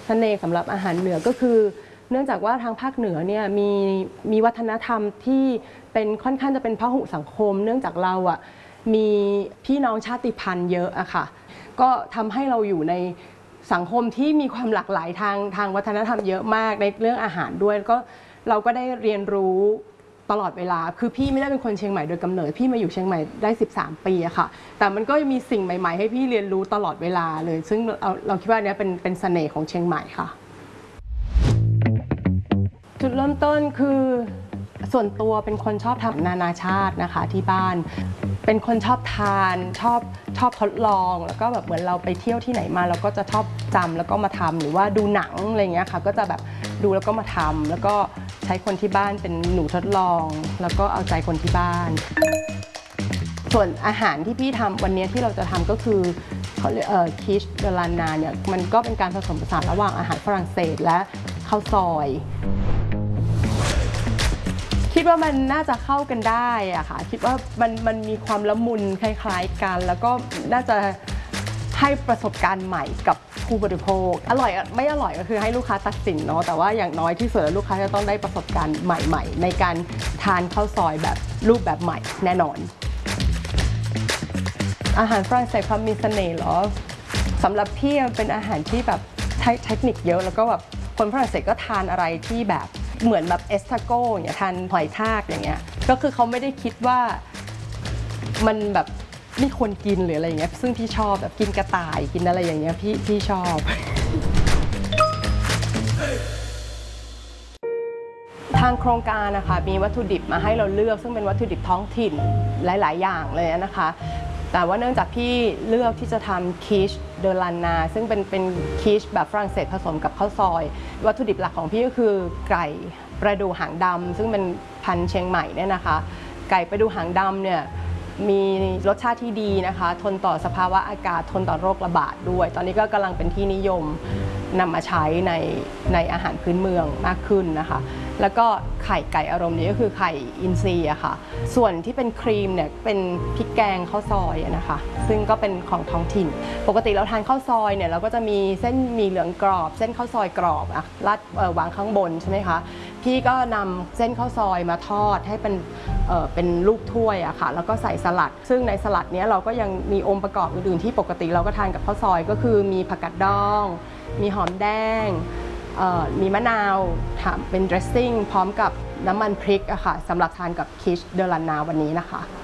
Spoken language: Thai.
เสน่ห์สำหรับอาหารเหนือก็คือเนื่องจากว่าทางภาคเหนือเนี่ยมีวัฒนธรรมที่เป็นค่อนข้างจะเป็นพหุสังคมเนื่องจากเราอ่ะมีพี่น้องชาติพันธุ์เยอะอะค่ะก็ทำให้เราอยู่ในสังคมที่มีความหลากหลายทางวัฒนธรรมเยอะมากในเรื่องอาหารด้วยก็เราก็ได้เรียนรู้ตลอดเวลาคือพี่ไม่ได้เป็นคนเชียงใหม่โดยกำเนิดพี่มาอยู่เชียงใหม่ได้13 ปีอะค่ะแต่มันก็มีสิ่งใหม่ๆให้พี่เรียนรู้ตลอดเวลาเลยซึ่งเราคิดว่านี้เป็นเสน่ห์ของเชียงใหม่ค่ะจุดเริ่มต้นคือส่วนตัวเป็นคนชอบทำนานาชาตินะคะที่บ้านเป็นคนชอบทานชอบทดลองแล้วก็แบบเหมือนเราไปเที่ยวที่ไหนมาเราก็จะชอบจำแล้วก็มาทำหรือว่าดูหนังอะไรเงี้ยค่ะก็จะแบบดูแล้วก็มาทำแล้วก็ใช้คนที่บ้านเป็นหนูทดลองแล้วก็เอาใจคนที่บ้านส่วนอาหารที่พี่ทำวันนี้ที่เราจะทำก็คือคิชเดลานาเนี่ยมันก็เป็นการผสมผสานระหว่างอาหารฝรั่งเศสและข้าวซอยคิดว่ามันน่าจะเข้ากันได้อะค่ะคิดว่ามันมีความละมุนคล้ายๆกันแล้วก็น่าจะให้ประสบการณ์ใหม่กับผู้บริโภคอร่อยไม่อร่อยก็คือให้ลูกค้าตัดสินเนาะแต่ว่าอย่างน้อยที่สุดลูกค้าจะต้องได้ประสบการณ์ใหม่ๆในการทานข้าวซอยแบบรูปแบบใหม่แน่นอนอาหารฝรั่งเศสความมีเสน่ห์เหรอสำหรับพี่เป็นอาหารที่แบบใช้เทคนิคเยอะแล้วก็แบบคนฝรั่งเศสก็ทานอะไรที่แบบเหมือนแบบเอสทาโก้อย่างเงี้ยทานหอยทากอย่างเงี้ยก็คือเขาไม่ได้คิดว่ามันแบบไม่ควรกินหรืออะไรอย่างเงี้ยซึ่งพี่ชอบแบบกินกระต่ายกินอะไรอย่างเงี้ยพี่ชอบทางโครงการนะคะมีวัตถุดิบมาให้เราเลือกซึ่งเป็นวัตถุดิบท้องถิ่นหลายๆอย่างเลยนะคะแต่ว่าเนื่องจากพี่เลือกที่จะทำคิชเดลานาซึ่งเป็นคิชแบบฝรั่งเศสผสมกับข้าวซอยวัตถุดิบหลักของพี่ก็คือไก่ประดู่หางดำซึ่งเป็นพันธุ์เชียงใหม่เนี่ยนะคะไก่ประดู่หางดำเนี่ยมีรสชาติที่ดีนะคะทนต่อสภาวะอากาศทนต่อโรคระบาดด้วยตอนนี้ก็กำลังเป็นที่นิยมนำมาใช้ในอาหารพื้นเมืองมากขึ้นนะคะแล้วก็ไข่ไก่อารมณ์นี้ก็คือไข่อินทรีย์อะค่ะส่วนที่เป็นครีมเนี่ยเป็นพริกแกงข้าวซอยนะคะซึ่งก็เป็นของท้องถิ่นปกติเราทานข้าวซอยเนี่ยเราก็จะมีเส้นหมี่เหลืองกรอบเส้นข้าวซอยกรอบอะราดวางข้างบนใช่ไหมคะพี่ก็นำเส้นข้าวซอยมาทอดให้เป็นลูกถ้วยอะค่ะแล้วก็ใส่สลัดซึ่งในสลัดนี้เราก็ยังมีองค์ประกอบอื่นๆที่ปกติเราก็ทานกับข้าวซอยก็คือมีผักกาดดองมีหอมแดงมีมะนาวทำเป็น dressing พร้อมกับน้ำมันพริกอะค่ะสำหรับทานกับคิชเดลานาวันนี้นะคะ